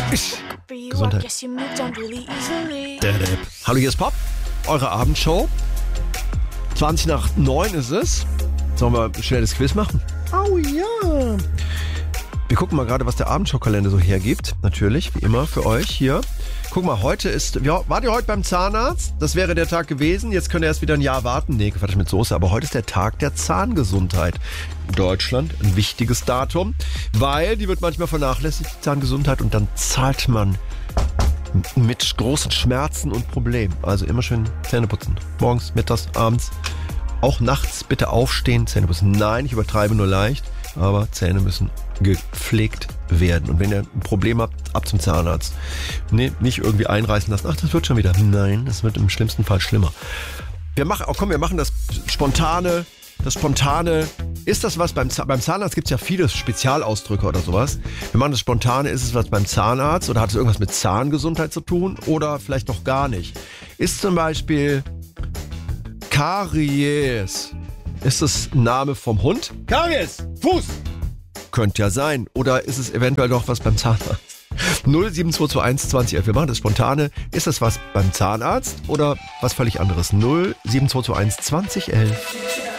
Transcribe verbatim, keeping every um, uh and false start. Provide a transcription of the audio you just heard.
Gesundheit. Hallo, hier ist Pop, eure Abendshow. zwanzig nach neun ist es. Sollen wir ein schnelles Quiz machen? Oh ja. Wir gucken mal gerade, was der Abendshow-Kalender so hergibt. Natürlich, wie immer, für euch hier. Guck mal, heute ist... Ja, wart ihr heute beim Zahnarzt? Das wäre der Tag gewesen. Jetzt könnt ihr erst wieder ein Jahr warten. Nee, Quatsch mit Soße. Aber heute ist der Tag der Zahngesundheit. In Deutschland ein wichtiges Datum. Weil die wird manchmal vernachlässigt, die Zahngesundheit. Und dann zahlt man mit großen Schmerzen und Problemen. Also immer schön Zähne putzen. Morgens, mittags, abends. Auch nachts bitte aufstehen, Zähne putzen. Nein, ich übertreibe nur leicht. Aber Zähne müssen gepflegt werden. Und wenn ihr ein Problem habt, ab zum Zahnarzt. Nee, nicht irgendwie einreißen lassen. Ach, das wird schon wieder. Nein, das wird im schlimmsten Fall schlimmer. Wir machen, oh komm, wir machen das Spontane. Das Spontane. Ist das was beim, beim Zahnarzt? Gibt es ja viele Spezialausdrücke oder sowas. Wir machen das Spontane. Ist es was beim Zahnarzt? Oder hat es irgendwas mit Zahngesundheit zu tun? Oder vielleicht noch gar nicht? Ist zum Beispiel Karies. Ist das ein Name vom Hund? Karies! Fuß! Könnte ja sein. Oder ist es eventuell doch was beim Zahnarzt? null sieben zwei zwei eins zwanzig elf. Wir machen das Spontane. Ist das was beim Zahnarzt oder was völlig anderes? null sieben zwei zwei eins zwanzig elf.